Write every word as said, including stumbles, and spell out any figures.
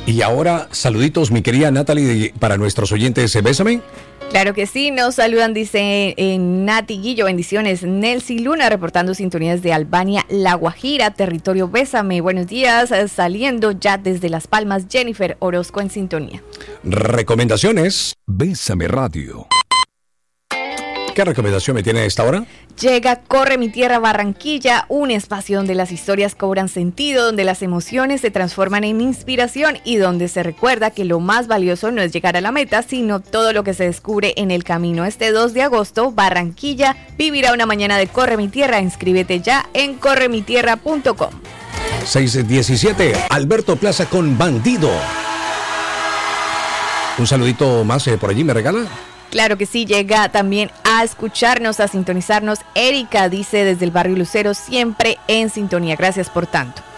Y ahora, saluditos, mi querida Natalie, para nuestros oyentes. Bésame. Claro que sí, nos saludan, dice eh, Nati Guillo, bendiciones. Nelcy Luna, reportando sintonías de Albania, La Guajira, territorio Bésame. Buenos días, saliendo ya desde Las Palmas, Jennifer Orozco en sintonía. Recomendaciones. Bésame Radio. ¿Qué recomendación me tiene a esta hora? Llega Corre mi Tierra Barranquilla, un espacio donde las historias cobran sentido, donde las emociones se transforman en inspiración y donde se recuerda que lo más valioso no es llegar a la meta, sino todo lo que se descubre en el camino. Este dos de agosto, Barranquilla vivirá una mañana de Corre mi Tierra. Inscríbete ya en corre mi tierra punto com. seis diecisiete, Alberto Plaza con Bandido. Un saludito más eh, por allí, ¿me regala? Claro que sí, llega también a escucharnos, a sintonizarnos. Erika dice desde el barrio Lucero, siempre en sintonía. Gracias por tanto.